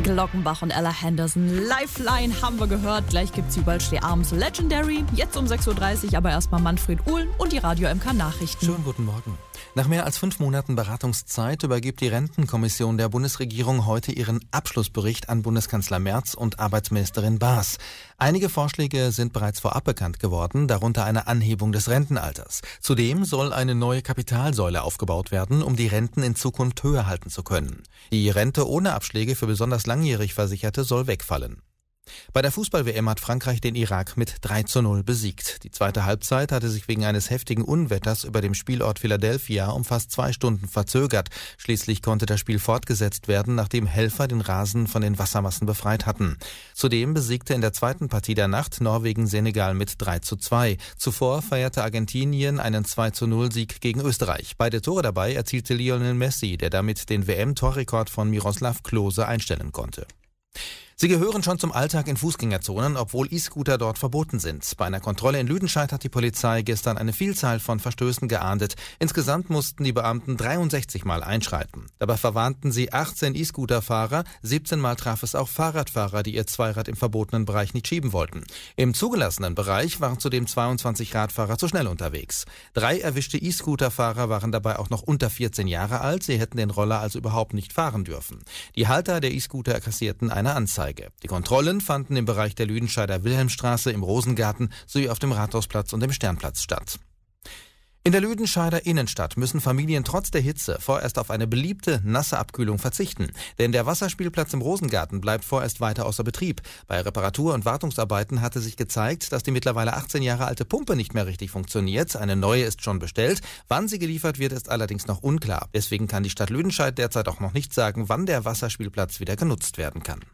Glockenbach und Ella Henderson. Lifeline haben wir gehört. Gleich gibt's überall abends Legendary. Jetzt um 6.30 Uhr, aber erstmal Manfred Uhlen und die Radio MK Nachrichten. Schönen guten Morgen. Nach mehr als 5 Monaten Beratungszeit übergibt die Rentenkommission der Bundesregierung heute ihren Abschlussbericht an Bundeskanzler Merz und Arbeitsministerin Baas. Einige Vorschläge sind bereits vorab bekannt geworden, darunter eine Anhebung des Rentenalters. Zudem soll eine neue Kapitalsäule aufgebaut werden, um die Renten in Zukunft höher halten zu können. Die Rente ohne Abschläge für besonders langjährig Versicherte soll wegfallen. Bei der Fußball-WM hat Frankreich den Irak mit 3:0 besiegt. Die zweite Halbzeit hatte sich wegen eines heftigen Unwetters über dem Spielort Philadelphia um fast 2 Stunden verzögert. Schließlich konnte das Spiel fortgesetzt werden, nachdem Helfer den Rasen von den Wassermassen befreit hatten. Zudem besiegte in der zweiten Partie der Nacht Norwegen Senegal mit 3:2. Zuvor feierte Argentinien einen 2:0-Sieg gegen Österreich. Beide Tore dabei erzielte Lionel Messi, der damit den WM-Torrekord von Miroslav Klose einstellen konnte. Sie gehören schon zum Alltag in Fußgängerzonen, obwohl E-Scooter dort verboten sind. Bei einer Kontrolle in Lüdenscheid hat die Polizei gestern eine Vielzahl von Verstößen geahndet. Insgesamt mussten die Beamten 63 Mal einschreiten. Dabei verwarnten sie 18 E-Scooter-Fahrer, 17 Mal traf es auch Fahrradfahrer, die ihr Zweirad im verbotenen Bereich nicht schieben wollten. Im zugelassenen Bereich waren zudem 22 Radfahrer zu schnell unterwegs. 3 erwischte E-Scooter-Fahrer waren dabei auch noch unter 14 Jahre alt, sie hätten den Roller also überhaupt nicht fahren dürfen. Die Halter der E-Scooter kassierten eine Anzeige. Die Kontrollen fanden im Bereich der Lüdenscheider Wilhelmstraße, im Rosengarten sowie auf dem Rathausplatz und dem Sternplatz statt. In der Lüdenscheider Innenstadt müssen Familien trotz der Hitze vorerst auf eine beliebte nasse Abkühlung verzichten. Denn der Wasserspielplatz im Rosengarten bleibt vorerst weiter außer Betrieb. Bei Reparatur- und Wartungsarbeiten hatte sich gezeigt, dass die mittlerweile 18 Jahre alte Pumpe nicht mehr richtig funktioniert. Eine neue ist schon bestellt. Wann sie geliefert wird, ist allerdings noch unklar. Deswegen kann die Stadt Lüdenscheid derzeit auch noch nicht sagen, wann der Wasserspielplatz wieder genutzt werden kann.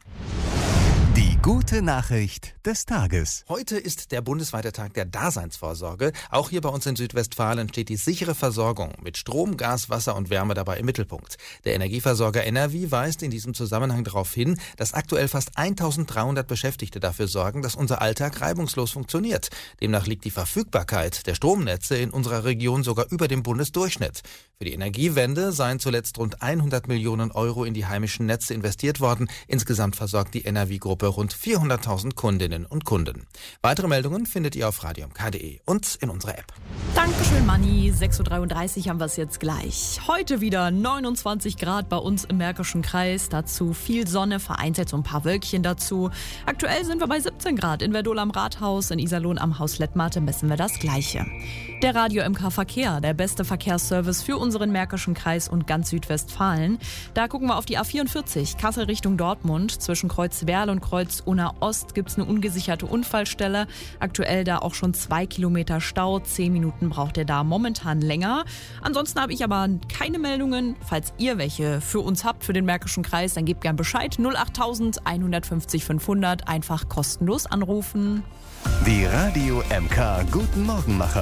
Die gute Nachricht des Tages. Heute ist der bundesweite Tag der Daseinsvorsorge. Auch hier bei uns in Südwestfalen steht die sichere Versorgung mit Strom, Gas, Wasser und Wärme dabei im Mittelpunkt. Der Energieversorger NRW weist in diesem Zusammenhang darauf hin, dass aktuell fast 1300 Beschäftigte dafür sorgen, dass unser Alltag reibungslos funktioniert. Demnach liegt die Verfügbarkeit der Stromnetze in unserer Region sogar über dem Bundesdurchschnitt. Für die Energiewende seien zuletzt rund 100 Millionen Euro in die heimischen Netze investiert worden. Insgesamt versorgt die NRW-Gruppe rund 400.000 Kundinnen und Kunden. Weitere Meldungen findet ihr auf radiomk.de und in unserer App. Dankeschön, Manni. 6.33 Uhr haben wir es jetzt gleich. Heute wieder 29 Grad bei uns im Märkischen Kreis. Dazu viel Sonne, vereinzelt so ein paar Wölkchen dazu. Aktuell sind wir bei 17 Grad. In Verdol am Rathaus, in Iserlohn am Haus Lettmate messen wir das Gleiche. Der Radio MK Verkehr, der beste Verkehrsservice für unseren Märkischen Kreis und ganz Südwestfalen. Da gucken wir auf die A44, Kassel Richtung Dortmund. Zwischen Kreuz Werl und Kreuz Unna Ost gibt es eine ungesicherte Unfallstelle. Aktuell da auch schon 2 Kilometer Stau. 10 Minuten braucht ihr da momentan länger. Ansonsten habe ich aber keine Meldungen. Falls ihr welche für uns habt, für den Märkischen Kreis, dann gebt gern Bescheid. 08000 150 500. Einfach kostenlos anrufen. Die Radio MK Guten Morgenmacher.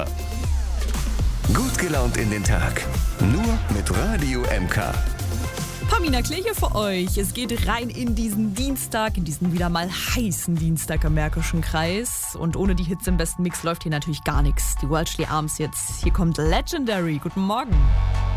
Gut gelaunt in den Tag. Nur mit Radio MK. Pamina Kleche für euch. Es geht rein in diesen Dienstag, in diesen wieder mal heißen Dienstag im Märkischen Kreis. Und ohne die Hitze im besten Mix läuft hier natürlich gar nichts. Die World abends jetzt. Hier kommt Legendary. Guten Morgen.